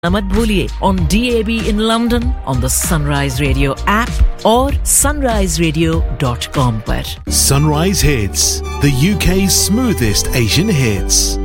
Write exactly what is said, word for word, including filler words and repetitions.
मत भूलिए on D A B in London, on the Sunrise Radio app और sunrise radio dot com पर. Sunrise Hits, the U K's smoothest Asian hits.